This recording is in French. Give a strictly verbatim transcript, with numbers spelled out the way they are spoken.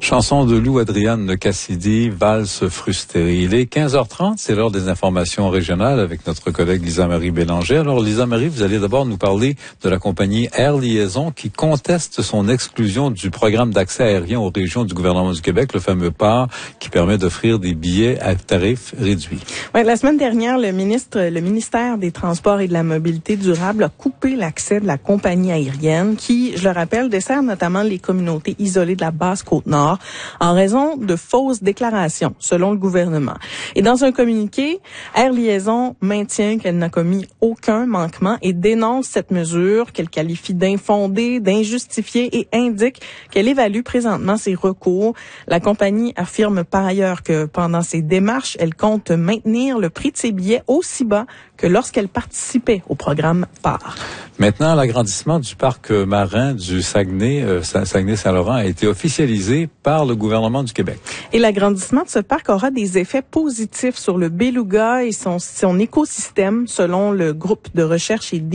Chanson de Lou Adrienne Cassidy, Valse frustrée. Il est quinze heures trente, c'est l'heure des informations régionales avec notre collègue Lisa-Marie Bélanger. Alors Lisa-Marie, vous allez d'abord nous parler de la compagnie Air Liaison qui conteste son exclusion du programme d'accès aérien aux régions du gouvernement du Québec, le fameux P A R, qui permet d'offrir des billets à tarif réduit. Ouais, la semaine dernière, le ministre, le ministère des Transports et de la Mobilité durable a coupé l'accès de la compagnie aérienne qui, je le rappelle, dessert notamment les communautés isolées de la Basse-Côte-Nord en raison de fausses déclarations, selon le gouvernement. Et dans un communiqué, Air Liaison maintient qu'elle n'a commis aucun manquement et dénonce cette mesure qu'elle qualifie d'infondée, d'injustifiée et indique qu'elle évalue présentement ses recours. La compagnie affirme par ailleurs que pendant ses démarches, elle compte maintenir le prix de ses billets aussi bas que lorsqu'elle participait au programme P A R. Maintenant, l'agrandissement du parc marin du Saguenay, euh, Saguenay-Saint-Laurent a été officialisé par le gouvernement du Québec. Et l'agrandissement de ce parc aura des effets positifs sur le beluga et son, son écosystème, selon le groupe de recherche et